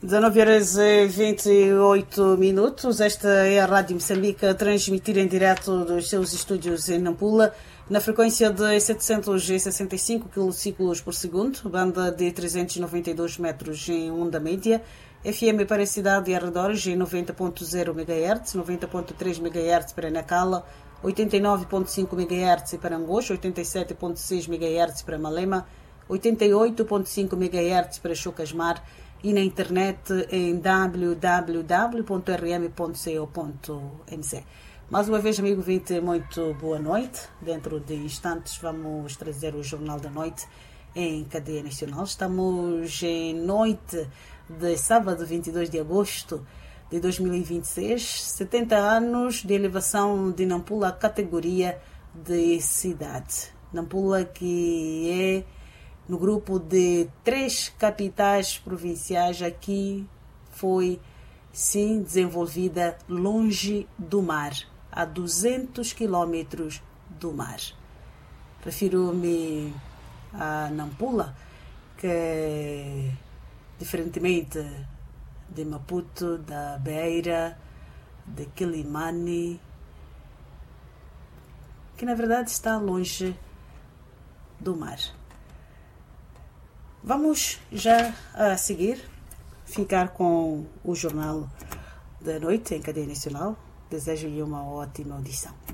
19 horas e 28 minutos. Esta é a Rádio Moçambique a transmitir em direto dos seus estúdios em Nampula, na frequência de 765 km por segundo, banda de 392 metros em onda média, FM para a cidade e arredores em 90.0 MHz, 90.3 MHz para Nacala, 89.5 MHz para Angoche, 87.6 MHz para Malema, 88.5 MHz para Chocasmar e na internet em www.rm.co.nz. Mais uma vez, amigo ouvinte, muito boa noite. Dentro de instantes vamos trazer o Jornal da Noite em cadeia nacional. Estamos em noite de sábado 22 de agosto de 2026, 70 anos de elevação de Nampula à categoria de cidade. Nampula, que é no grupo de 3 capitais provinciais, aqui foi sim desenvolvida longe do mar, a 200 quilómetros do mar. Refiro-me a Nampula, que diferentemente de Maputo, da Beira, de Quilimane, que na verdade está longe do mar. Vamos já a seguir ficar com o Jornal da Noite em cadeia nacional. Desejo-lhe uma ótima audição.